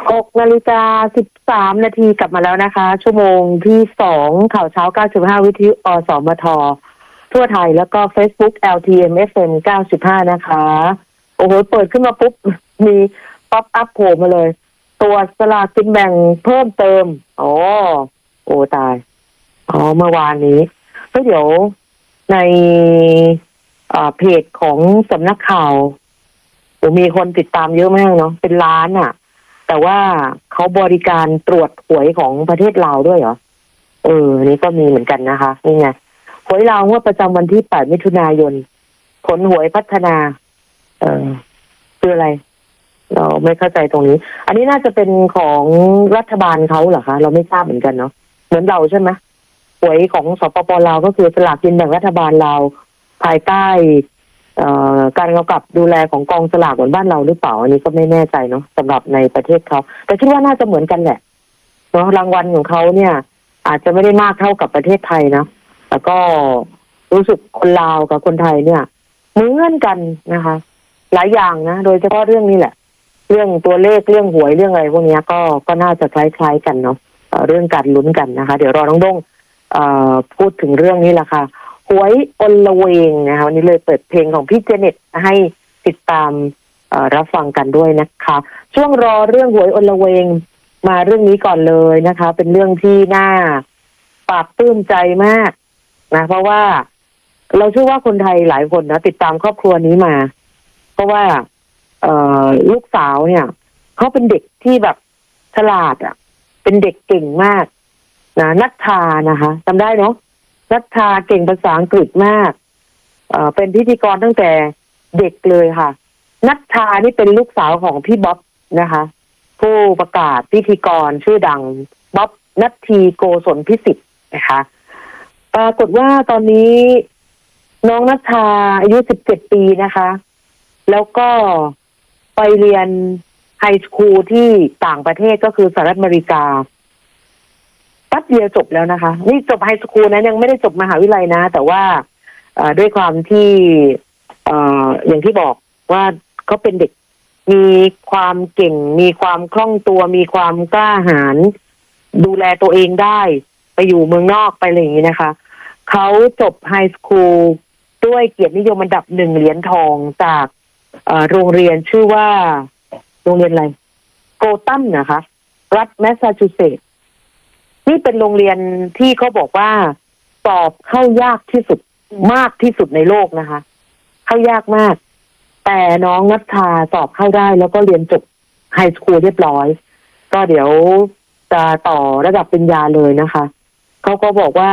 6:13 นาทีกลับมาแล้วนะคะชั่วโมงที่2ข่าวเช้า95วิทยุอสมททั่วไทยแล้วก็ Facebook LTM FM 95นะคะโอ้โหเปิดขึ้นมาปุ๊บมีป๊อปอัพโผล่มาเลยตัวสลากกินแบ่งเพิ่มเติมโอ้ตายเมื่อวานนี้ก็เดี๋ยวในเพจของสำนักข่าวมีคนติดตามเยอะมากเนาะเป็นล้านอ่ะแต่ว่าเขาบริการตรวจหวยของประเทศลาวด้วยเหรอนี่ก็มีเหมือนกันนะคะนี่ไงหวยลาวงวดประจำวันที่8มิถุนายนผลหวยพัฒนาคืออะไรเราไม่เข้าใจตรงนี้อันนี้น่าจะเป็นของรัฐบาลเขาเหรอคะเราไม่ทราบเหมือนกันเนาะเหมือนเราใช่ไหมหวยของสปป.ลาวก็คือสลากกินแบ่งรัฐบาลลาวภายใต้การกำกับดูแลของกองสลากเหมือนบ้านเราหรือเปล่าอันนี้ก็ไม่แน่ใจเนาะสำหรับในประเทศเขาแต่คิดว่าน่าจะเหมือนกันแหละเนาะรางวัลของเขาเนี่ยอาจจะไม่ได้มากเท่ากับประเทศไทยนะแต่ก็รู้สึกคนลาวกับคนไทยเนี่ยเหมือนกันนะคะหลายอย่างนะโดยเฉพาะเรื่องนี้แหละเรื่องตัวเลขเรื่องหวยเรื่องอะไรพวกนี้ก็น่าจะคล้ายๆกันเนาะเรื่องการลุ้นกันนะคะเดี๋ยวรอน้องด้งพูดถึงเรื่องนี้แหละค่ะหวยอลเวงนะคะวันนี้เลยเปิดเพลงของพี่เจเน็ตให้ติดตามรับฟังกันด้วยนะคะช่วงรอเรื่องหวยอลเวงมาเรื่องนี้ก่อนเลยนะคะเป็นเรื่องที่น่าปลาบปลื้มใจมากนะเพราะว่าเราเชื่อว่าคนไทยหลายคนนะติดตามครอบครัวนี้มาเพราะว่าลูกสาวเนี่ยเขาเป็นเด็กที่แบบฉลาดอ่ะเป็นเด็กเก่งมากนะนัทธานะคะจำได้เนาะนัทธาเก่งภาษาอังกฤษมากเป็นพิธีกรตั้งแต่เด็กเลยค่ะนัทธานี่เป็นลูกสาวของพี่บ๊อบนะคะผู้ประกาศพิธีกรชื่อดังบ๊อบนัทธีโกศลพิสิทธิ์นะคะปรากฏว่าตอนนี้น้องนัทธาอายุ17 ปีนะคะแล้วก็ไปเรียนไฮสคูลที่ต่างประเทศก็คือสหรัฐอเมริกาแป๊บเดียวจบแล้วนะคะนี่จบไฮสคูลนะยังไม่ได้จบมหาวิทยาลัยนะแต่ว่าด้วยความที่อย่างที่บอกว่าเขาเป็นเด็กมีความเก่งมีความคล่องตัวมีความกล้าหาญดูแลตัวเองได้ไปอยู่เมืองนอกไปอะไรอย่างนี้นะคะเขาจบไฮสคูลด้วยเกียรตินิยมอันดับ1เหรียญทองจากโรงเรียนชื่อว่าโรงเรียนอะไรโกตันนะคะรัฐแมสซาชูเซตส์นี่เป็นโรงเรียนที่เขาบอกว่าสอบเข้ายากที่สุดมากที่สุดในโลกนะคะเข้ายากมากแต่น้องนัทธาสอบเข้าได้แล้วก็เรียนจบไฮสคูลเรียบร้อยก็เดี๋ยวจะต่อระดับปริญญาเลยนะคะเขาก็บอกว่า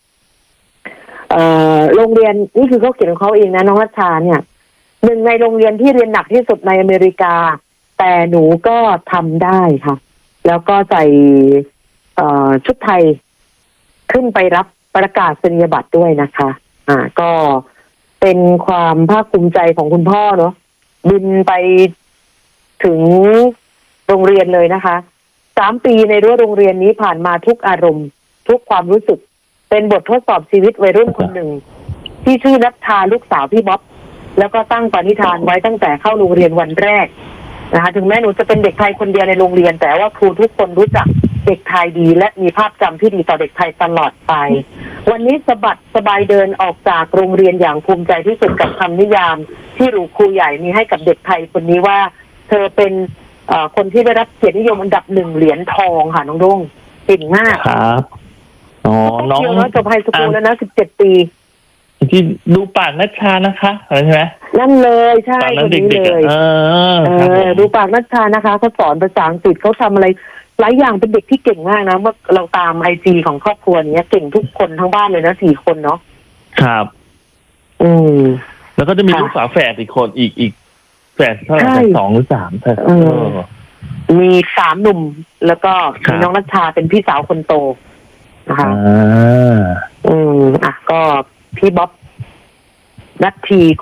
โรงเรียนนี่คือเขาเขียนของเขาเองนะน้องนัทธาเนี่ยหนึ่งในโรงเรียนที่เรียนหนักที่สุดในอเมริกาแต่หนูก็ทำได้ค่ะแล้วก็ใส่ชุดไทยขึ้นไปรับประกาศนียบัตรด้วยนะคะก็เป็นความภาคภูมิใจของคุณพ่อเนาะบินไปถึงโรงเรียนเลยนะคะ3 ปีในรั้วโรงเรียนนี้ผ่านมาทุกอารมณ์ทุกความรู้สึกเป็นบททดสอบชีวิตวัยรุ่นคนหนึ่งที่ชื่อนัทธาลูกสาวพี่บ๊อบแล้วก็ตั้งปณิธานไว้ตั้งแต่เข้าโรงเรียนวันแรกนะคะถึงแม้หนูจะเป็นเด็กไทยคนเดียวในโรงเรียนแต่ว่าครูทุกคนรู้จักเด็กไทยดีและมีภาพจำที่ดีต่อเด็กไทยตลอดไปวันนี้สบายเดินออกจากโรงเรียนอย่างภูมิใจที่สุดกับคำนิยามที่ครูใหญ่มีให้กับเด็กไทยคนนี้ว่าเธอเป็นคนที่ได้รับเกียรตินิยมอันดับ1เหรียญทองค่ะน้องด้งเก่งมากครับน้องจบไฮสคูลแล้วนะ17 ปีที่ดูปากนัชชานะคะใช่ไหมนั่นเลยใช่คนนี้เลยดูปากนัชชานะคะเขาสอนภาษาอังกฤษเขาทำอะไรหลายอย่างเป็นเด็กที่เก่งมากนะเมื่อเราตามIGของครอบครัวนี้เก่งทุกคนทั้งบ้านเลยนะ4 คนเนาะครับแล้วก็จะมีลูกสาวแฝดอีกคนอีกแฝดเท่าไหร่2 หรือ 3 มี3 หนุ่มแล้วก็มีน้องนัชชาเป็นพี่สาวคนโตนะคะก็พี่บ๊อบนัทธี